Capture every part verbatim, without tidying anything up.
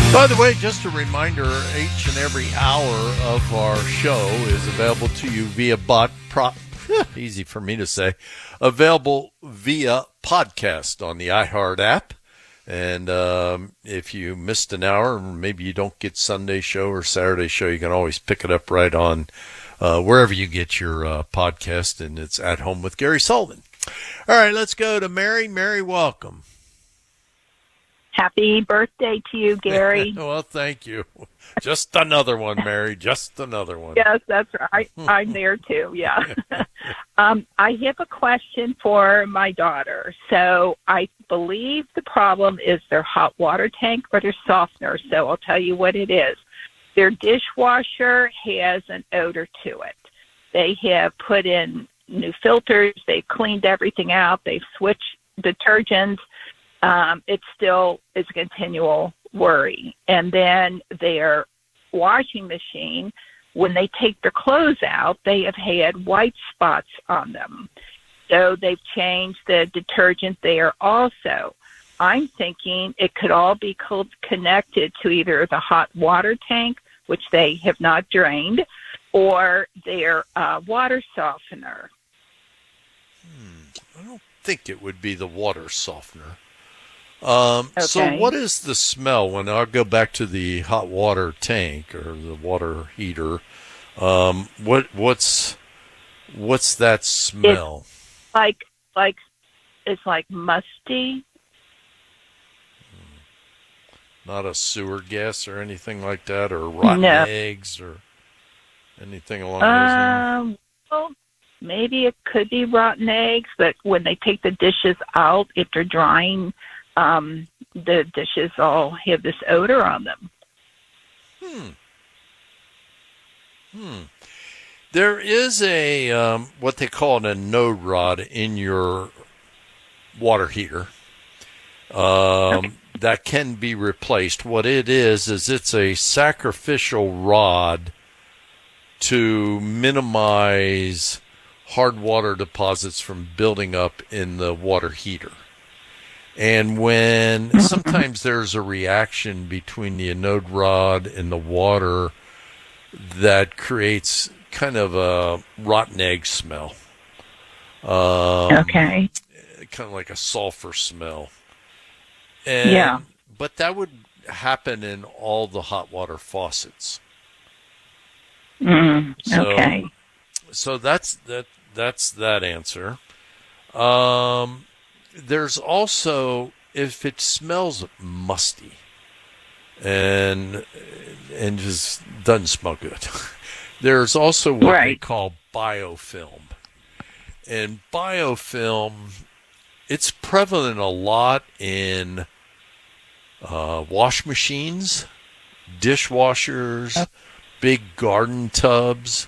By the way, just a reminder, each and every hour of our show is available to you via bot prop. Easy for me to say. Available via podcast on the iHeart app. And um, if you missed an hour, maybe you don't get Sunday show or Saturday show, you can always pick it up right on uh, wherever you get your uh, podcast, and it's At Home with Gary Sullivan. All right, let's go to Mary. Mary, welcome. Happy birthday to you, Gary. Well, thank you. Just another one, Mary. Just another one. Yes, that's right. I'm there too. Yeah. um, I have a question for my daughter. So I believe the problem is their hot water tank or their softener. So I'll tell you what it is. Their dishwasher has an odor to it. They have put in new filters. They've cleaned everything out. They've switched detergents. Um, it still is a continual worry. And then their washing machine, when they take their clothes out, they have had white spots on them. So they've changed the detergent there also. I'm thinking it could all be co- connected to either the hot water tank, which they have not drained, or their uh, water softener. Hmm. I don't think it would be the water softener. Um, Okay. So what is the smell when I'll go back to the hot water tank or the water heater? Um, what what's what's that smell? It's like like it's like musty. Not a sewer gas or anything like that, or rotten No. eggs or anything along those lines? Um, well, maybe it could be rotten eggs, but when they take the dishes out, if they're drying, um, the dishes all have this odor on them. Hmm. Hmm. There is a um, what they call a node rod in your water heater um, Okay. that can be replaced. What it is is it's a sacrificial rod to minimize hard water deposits from building up in the water heater. And when sometimes there's a reaction between the anode rod and the water that creates kind of a rotten egg smell. Um, Okay. Kind of like a sulfur smell. And, Yeah. But that would happen in all the hot water faucets. Mm, So, okay. So that's that. That's that answer. Um, there's also if it smells musty and and just doesn't smell good. There's also what they Right. call biofilm, and biofilm it's prevalent a lot in uh, wash machines, dishwashers, big garden tubs.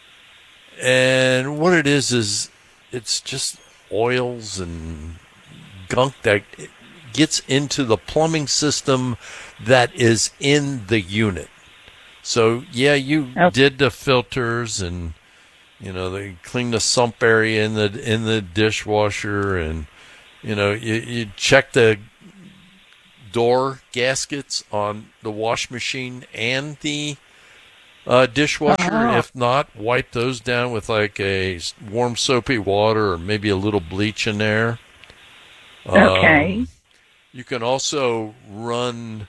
And what it is is it's just oils and gunk that gets into the plumbing system that is in the unit. So yeah, you Okay. did the filters and you know they cleaned the sump area in the in the dishwasher, and you know you, you check the door gaskets on the wash machine and the Uh, dishwasher. Uh-huh. If not, wipe those down with like a warm soapy water or maybe a little bleach in there. Okay. Um, you can also run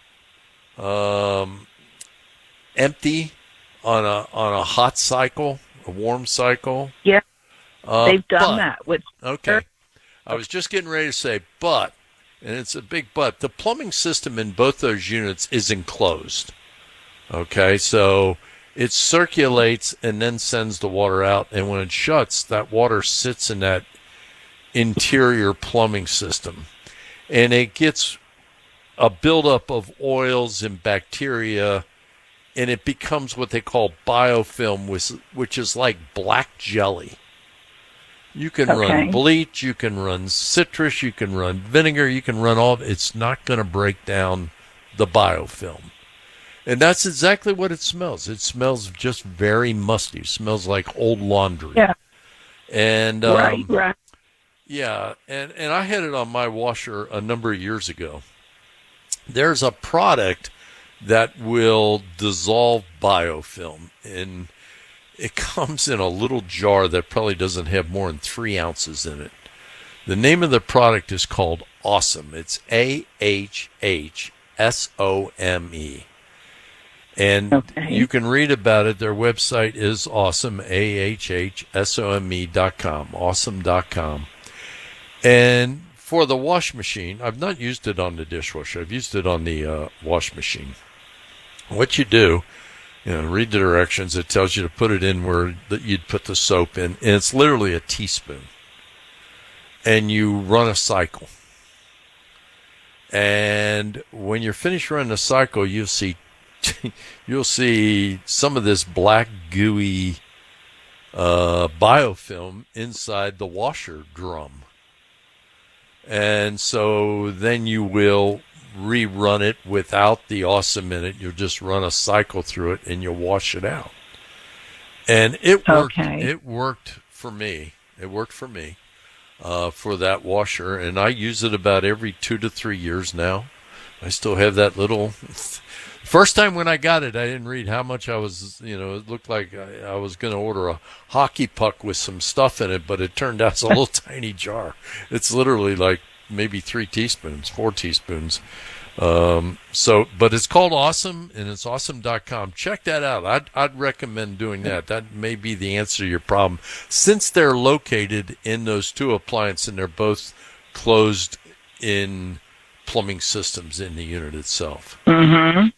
um, empty on a on a hot cycle, a warm cycle. Yeah. Uh, They've done but- that with. Okay. I was just getting ready to say, but, and it's a big but, the plumbing system in both those units is enclosed. Okay, so it circulates and then sends the water out, and when it shuts, that water sits in that interior plumbing system, and it gets a buildup of oils and bacteria, and it becomes what they call biofilm, which, which is like black jelly. You can Okay. run bleach, you can run citrus, you can run vinegar, you can run all. It's not going to break down the biofilm. And that's exactly what it smells. It smells just very musty. It smells like old laundry. Yeah. And um, Right. Right. yeah, and, and I had it on my washer a number of years ago. There's a product that will dissolve biofilm. And it comes in a little jar that probably doesn't have more than three ounces in it. The name of the product is called Awesome. It's A H H S O M E. And Okay. you can read about it. Their website is awesome, A H H S O M E dot com, awesome dot com. And for the wash machine, I've not used it on the dishwasher. I've used it on the uh, wash machine. What you do, you know, read the directions. It tells you to put it in where that you'd put the soap in, and it's literally a teaspoon. And you run a cycle. And when you're finished running the cycle, you'll see you'll see some of this black gooey uh, biofilm inside the washer drum. And so then you will rerun it without the Awesome in it. You'll just run a cycle through it and you'll wash it out. And it worked. Okay. It worked for me. It worked for me uh, for that washer. And I use it about every two to three years now. I still have that little... First time when I got it, I didn't read how much I was, you know, it looked like I, I was going to order a hockey puck with some stuff in it, but it turned out it's a little tiny jar. It's literally like maybe three teaspoons, four teaspoons. Um, so, but it's called Awesome, and it's awesome dot com. Check that out. I'd, I'd recommend doing that. That may be the answer to your problem. Since they're located in those two appliances, and they're both closed in plumbing systems in the unit itself. Mm-hmm.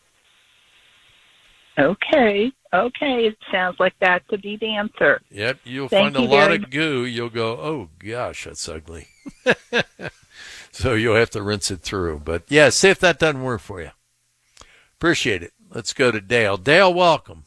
Okay. Okay. It sounds like that could be the answer. Yep, you'll Thank find a you lot very of goo. You'll go, oh, gosh, that's ugly. So you'll have to rinse it through. But, yeah, see if that doesn't work for you. Appreciate it. Let's go to Dale. Dale, welcome.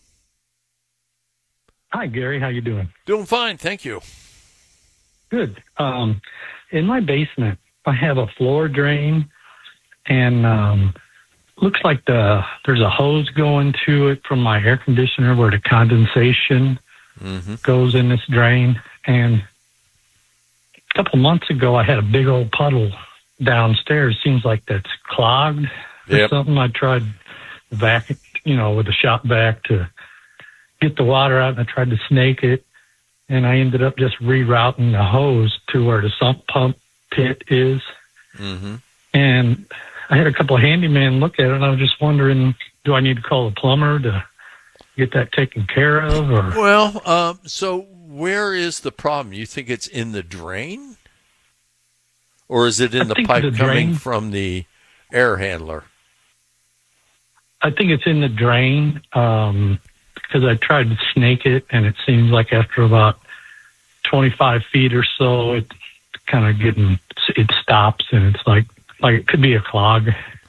Hi, Gary. How you doing? Doing fine, thank you. Good. Um, in my basement, I have a floor drain, and um, looks like the there's a hose going to it from my air conditioner where the condensation Mm-hmm. goes in this drain. And a couple months ago, I had a big old puddle downstairs. Seems like that's clogged or Yep. something. I tried vac, you know, with a shop vac to get the water out, and I tried to snake it, and I ended up just rerouting the hose to where the sump pump pit is. Mm-hmm. And I had a couple of handymen look at it, and I was just wondering, do I need to call a plumber to get that taken care of? Or Well, um, so where is the problem? You think it's in the drain? Or is it in I the think pipe the coming drain. from the air handler? I think it's in the drain, um, because I tried to snake it, and it seems like after about twenty-five feet or so, it's kind of getting, it stops, and it's like, like it could be a clog.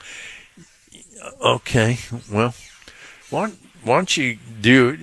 Okay, well, why don't, why don't you do...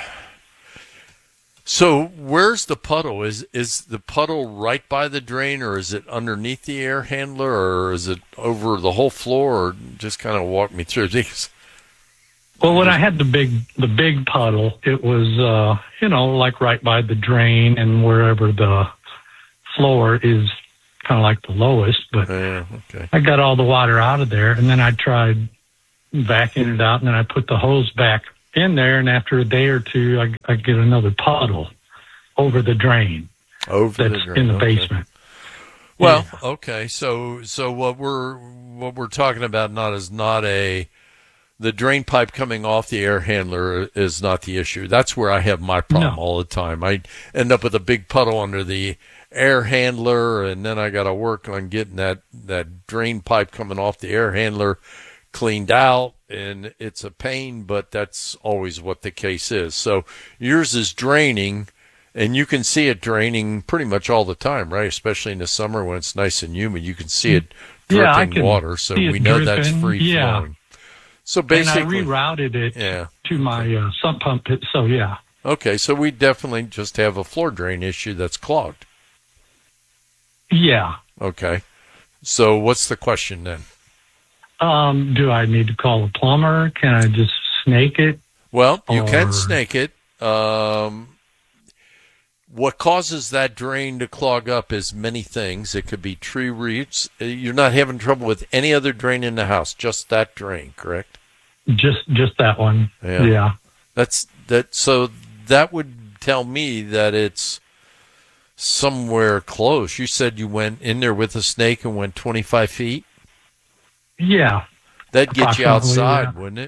So where's the puddle? Is is the puddle right by the drain, or is it underneath the air handler, or is it over the whole floor? Or just kind of walk me through these. Well, when I had the big the big puddle, it was uh, you know, like right by the drain and wherever the floor is, kind of like the lowest. But Yeah, okay. I got all the water out of there, and then I tried vacuuming it out, and then I put the hose back in there, and after a day or two, I, I get another puddle over the drain Over that's the drain. in the okay. basement. Well, okay. So so what we're what we're talking about not is not a the drain pipe coming off the air handler is not the issue. That's where I have my problem No. all the time. I end up with a big puddle under the air handler, and then I got to work on getting that that drain pipe coming off the air handler cleaned out, and it's a pain, but that's always what the case is. So yours is draining, and you can see it draining pretty much all the time, right? Especially in the summer when it's nice and humid, you can see it dripping Yeah, I can water, so see it we know that's dripping, free yeah. flowing. So basically, And I rerouted it yeah. to my uh, sump pump pit, so yeah. Okay, so we definitely just have a floor drain issue that's clogged. Yeah. Okay. So what's the question then? Um, do I need to call a plumber? Can I just snake it? Well, you can Or- snake it. Um, what causes that drain to clog up is many things. It could be tree roots. Uh, You're not having trouble with any other drain in the house, just that drain, correct? Just just that one. Yeah. yeah. That's that. So that would tell me that it's somewhere close. You said you went in there with a snake and went twenty-five feet. Yeah. That'd get you Approximately, outside, yeah. wouldn't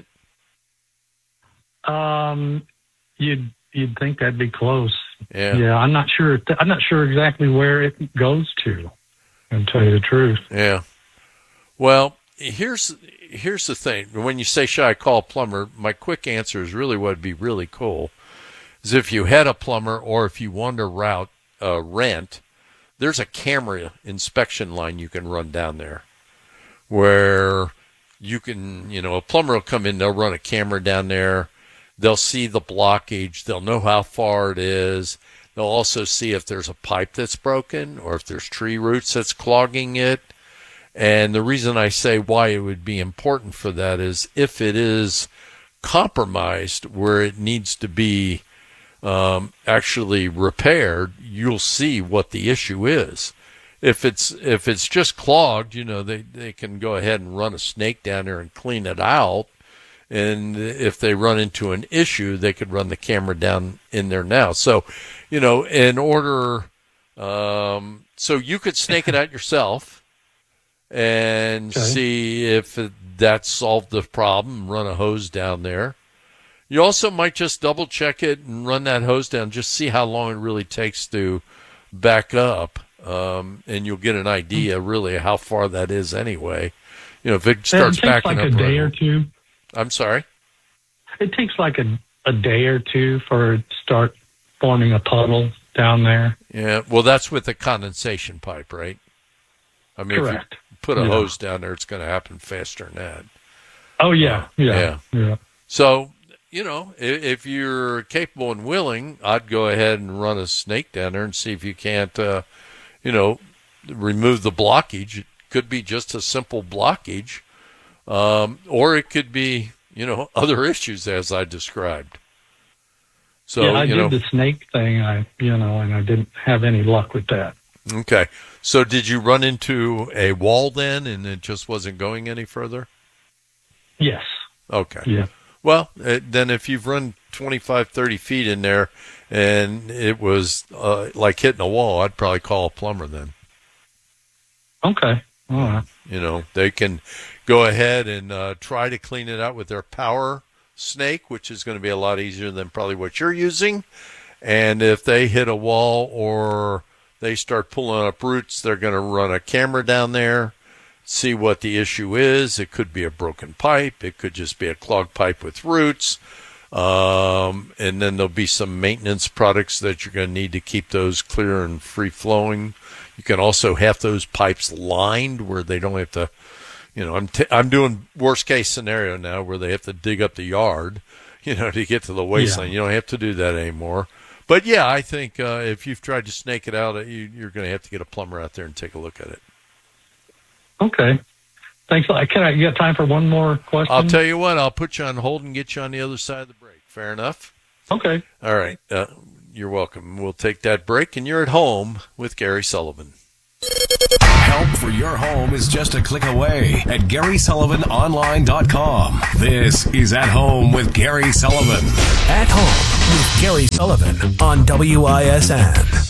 it? Um, you'd you'd think that'd be close. Yeah. Yeah. I'm not sure. I'm not sure exactly where it goes to. I'll tell you the truth. Yeah. Well, here's here's the thing. When you say, should I call a plumber? My quick answer is really what would be really cool is if you had a plumber or if you wanted to route uh, rent, there's a camera inspection line you can run down there where you can, you know, a plumber will come in, they'll run a camera down there. They'll see the blockage. They'll know how far it is. They'll also see if there's a pipe that's broken or if there's tree roots that's clogging it. And the reason I say why it would be important for that is if it is compromised where it needs to be um, actually repaired, you'll see what the issue is. If it's if it's just clogged, you know, they, they can go ahead and run a snake down there and clean it out. And if they run into an issue, they could run the camera down in there now. So, you know, in order, um, so you could snake it out yourself and Okay. see if it, that solved the problem, run a hose down there. You also might just double check it and run that hose down, just see how long it really takes to back up. Um, and you'll get an idea really how far that is anyway. You know, if it starts it takes backing like up. a day right- or two. I'm sorry. It takes like a, a day or two for it to start forming a puddle down there. Yeah, well, that's with the condensation pipe, right? I mean, Correct. if you put a Yeah. hose down there, it's going to happen faster than that. Oh yeah, yeah, yeah. yeah. So, you know, if, if you're capable and willing, I'd go ahead and run a snake down there and see if you can't, uh, you know, remove the blockage. It could be just a simple blockage, um, or it could be, you know, other issues as I described. So, yeah, I you did know, the snake thing. I, you know, and I didn't have any luck with that. okay. So did you run into a wall then and it just wasn't going any further? Yes. Okay. Yeah. Well, uh, then if you've run twenty-five, thirty feet in there and it was uh, like hitting a wall, I'd probably call a plumber then. Okay. All right. You know, they can go ahead and uh, try to clean it out with their power snake, which is going to be a lot easier than probably what you're using. And if they hit a wall or they start pulling up roots, they're going to run a camera down there, see what the issue is. It could be a broken pipe. It could just be a clogged pipe with roots. Um, and then there'll be some maintenance products that you're going to need to keep those clear and free flowing. You can also have those pipes lined where they don't have to, you know, I'm, t- I'm doing worst case scenario now where they have to dig up the yard, you know, to get to the waistline. Yeah. You don't have to do that anymore. But yeah, I think uh, if you've tried to snake it out, you, you're going to have to get a plumber out there and take a look at it. Okay. Thanks a lot. Can I, you got time for one more question? I'll tell you what, I'll put you on hold and get you on the other side of the break. Fair enough? Okay. All right. Uh, you're welcome. We'll take that break, and you're at home with Gary Sullivan. Help for your home is just a click away at Gary Sullivan Online dot com. This is At Home with Gary Sullivan. At Home with Gary Sullivan on W I S N.